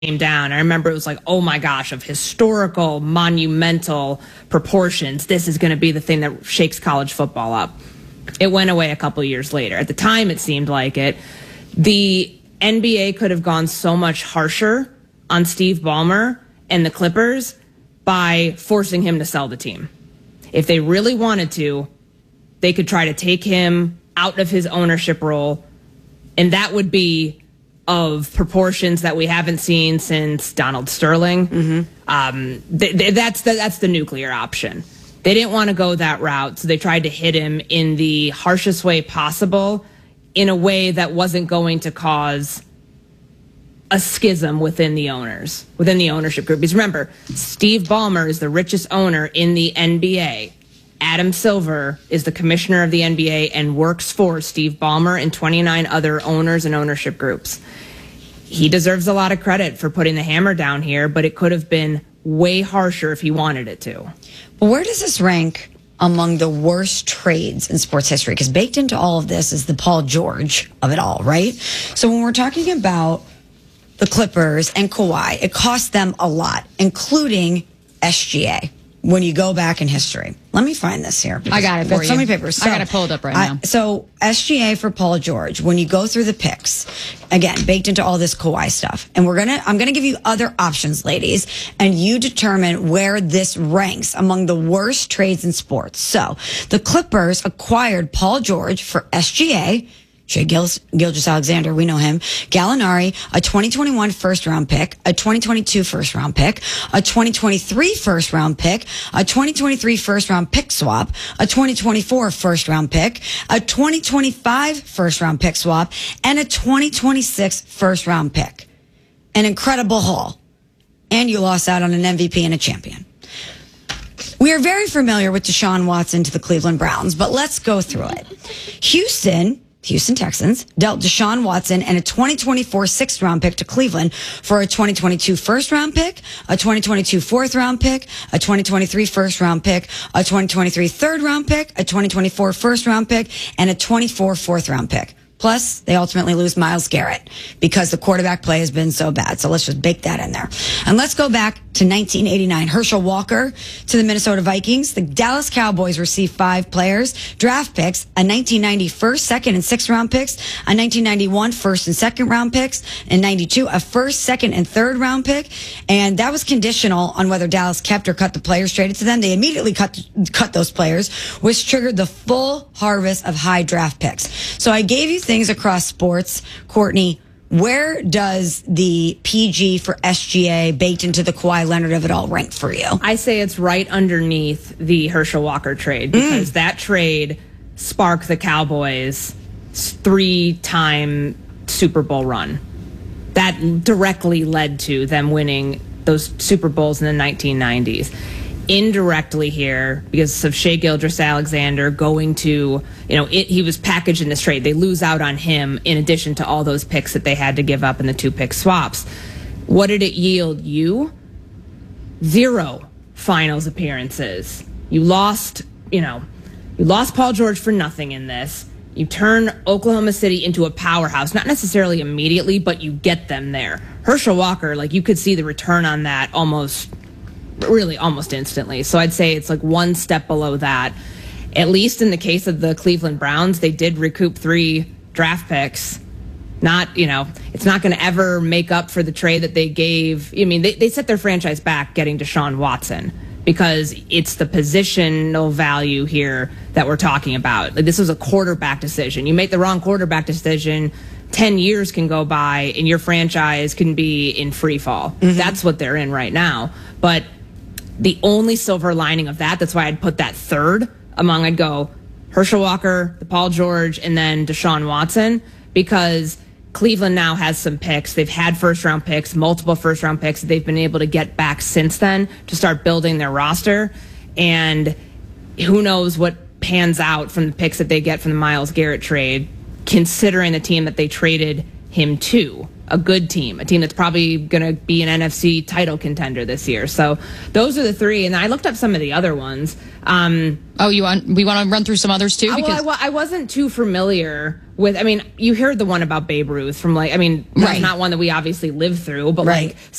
came down, I remember it was like, oh my gosh, of historical, monumental proportions. This is going to be the thing that shakes college football up. It went away a couple years later. At the time, it seemed like it. The NBA could have gone so much harsher on Steve Ballmer and the Clippers by forcing him to sell the team. If they really wanted to, they could try to take him out of his ownership role, and that would be of proportions that we haven't seen since Donald Sterling. Mm-hmm. That's the nuclear option. They didn't want to go that route, so they tried to hit him in the harshest way possible, in a way that wasn't going to cause a schism within the owners, within the ownership group. Because remember, Steve Ballmer is the richest owner in the NBA. Adam Silver is the commissioner of the NBA and works for Steve Ballmer and 29 other owners and ownership groups. He deserves a lot of credit for putting the hammer down here, but it could have been way harsher if he wanted it to. Well, where does this rank among the worst trades in sports history? Because baked into all of this is the Paul George of it all, right? So when we're talking about the Clippers and Kawhi, it cost them a lot, including SGA. When you go back in history, let me find this here. I got it for you. So many papers. So, I got it pulled up right now. So SGA for Paul George. When you go through the picks, again, baked into all this Kawhi stuff, and I'm gonna give you other options, ladies, and you determine where this ranks among the worst trades in sports. So the Clippers acquired Paul George for SGA. Shai Gilgeous-Alexander, we know him. Gallinari, a 2021 first-round pick, a 2022 first-round pick, a 2023 first-round pick, a 2023 first-round pick swap, a 2024 first-round pick, a 2025 first-round pick swap, and a 2026 first-round pick. An incredible haul. And you lost out on an MVP and a champion. We are very familiar with Deshaun Watson to the Cleveland Browns, but let's go through it. Houston Texans dealt Deshaun Watson and a 2024 sixth-round pick to Cleveland for a 2022 first-round pick, a 2022 fourth-round pick, a 2023 first-round pick, a 2023 third-round pick, a 2024 first-round pick, and a 24 fourth-round pick. Plus, they ultimately lose Myles Garrett because the quarterback play has been so bad. So let's just bake that in there. And let's go back to 1989. Herschel Walker to the Minnesota Vikings. The Dallas Cowboys received 5 players, draft picks, a 1990 first, second, and sixth round picks, a 1991 first and second round picks, and 92 a first, second, and third round pick. And that was conditional on whether Dallas kept or cut the players traded to them. They immediately cut those players, which triggered the full harvest of high draft picks. So I gave you things across sports. Courtney, where does the PG for SGA baked into the Kawhi Leonard of it all rank for you? I say it's right underneath the Herschel Walker trade, because that trade sparked the Cowboys' 3-time Super Bowl run. That directly led to them winning those Super Bowls in the 1990s. Indirectly here, because of Shai Gilgeous-Alexander going to, he was packaged in this trade. They lose out on him in addition to all those picks that they had to give up in the 2-pick swaps. What did it yield you? 0 finals appearances. You lost Paul George for nothing in this. You turn Oklahoma City into a powerhouse, not necessarily immediately, but you get them there. Herschel Walker, you could see the return on that almost instantly. So I'd say it's one step below that. At least in the case of the Cleveland Browns, they did recoup 3 draft picks. It's not going to ever make up for the trade that they gave. They set their franchise back getting Deshaun Watson, because it's the positional value here that we're talking about. This was a quarterback decision. You make the wrong quarterback decision, 10 years can go by and your franchise can be in free fall. Mm-hmm. That's what they're in right now. But the only silver lining of that's why I'd put that third among, I'd go Herschel Walker, the Paul George, and then Deshaun Watson, because Cleveland now has some picks. They've had first-round picks, multiple first-round picks that they've been able to get back since then to start building their roster. And who knows what pans out from the picks that they get from the Myles Garrett trade, considering the team that they traded him to. A good team, a team that's probably going to be an NFC title contender this year. So those are the 3, and I looked up some of the other ones. We want to run through some others too? I wasn't too familiar with, I mean, you heard the one about Babe Ruth from like, I mean, that's Right. not one that we obviously lived through, but Right. like